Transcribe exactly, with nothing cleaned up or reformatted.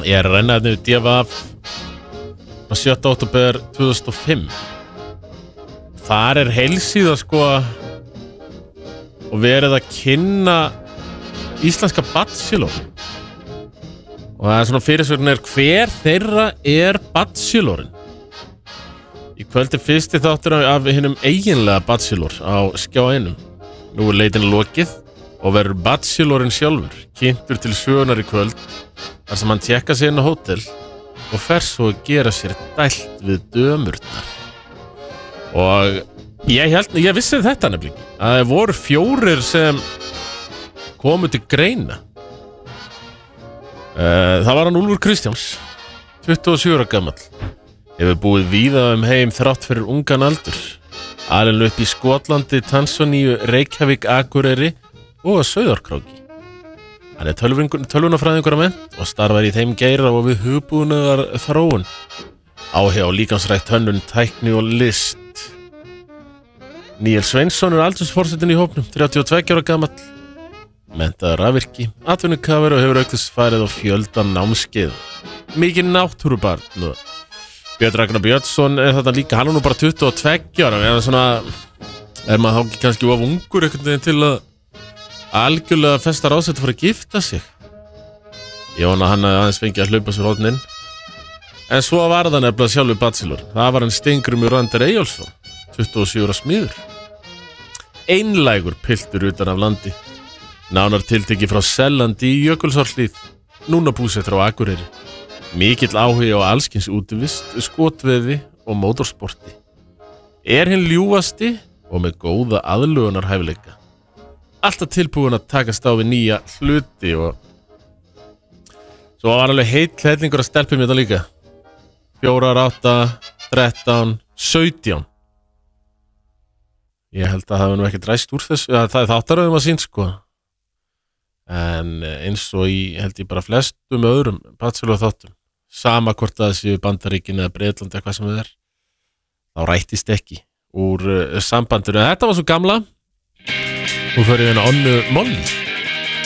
Ég er að renna hérna við D V F á sjötta október tvö þúsund og fimm. Þar er heilsíða sko og verið að kynna íslenska bachelor. Og það er svona fyrirsögn er hver þeirra er bachelorin. Í kvöldi fyrsti þáttur af hinum eiginlega bachelor á Skjá einum. Nú er leitin lokið og verður bachelorinn sjálfur kynntur til sögunar í kvöld þar sem hann tékka sig inn á hótel og fer svo að gera sér dælt við dömurnar. Og ég held, ég vissi þetta nefnilega að það voru fjórir sem komu til greina. Það var hann Úlfur Kristjáns, tuttugu og sjö ára gamall. Hefur búið víða um heim þrátt fyrir ungan aldur. Alinn upp í Skotlandi, Tansaníu, Reykjavík, Akureyri og Sauðárkróki. Hann er tölvunarfræðingur að mennt og starfar í þeim geira og við hugbúnaðar þróun. Áhuga á líkamsrækt, hönnun, tækni og list. Níels Sveinsson er aldursforsetinn í hópnum, þrjátíu og tveggja ára gamall. Menntaður rafvirki, atvinnukafur og hefur aukist farið á fjöldan námskeið. Mikið náttúrubarn og Björn Ragnar Björnsson er þarna líka, hann er nú bara tuttugu og tveggja ára, en svona er maður þá ekki kannski of ungur einhvern veginn til að algjörlega festa ráðsett fyrir að gifta sig. Ég vona hann að aðeins fengi að hlaupa sér hóðninn. En svo var það nefnilega sjálfur bachelor. Það var hann Steingrímur Randar Eyjólfsson, tuttugu og sjö ára smiður. Einlægur piltur utan af landi. Nánar tiltekið frá Sellandi í Jökulsárhlíð, núna búsettur á Akureyri. Mikill áhugi á allskins útivist, skotveði og mótorsporti. Er hinn ljúfasti og með góða aðlögunarhæfileika. Alltaf tilbúin að takast á við nýja hluti og svo var alveg heill hellingur að stelpa mér þetta líka. Fjórar, átta, þrettán, sautján. Ég held að það hefur nú ekkert ræst úr þessu. Ja, það er þáttaröðum að sín sko. En eins og í held ég bara flestum öðrum bachelor þáttum. Sama hvort það séu Bandaríkin eða Bretland eða hvað sem það er. Þá rættist ekki úr uh, sambandinu. Þetta var svo gamla. Nú fyrir við hérna Onnu Molly.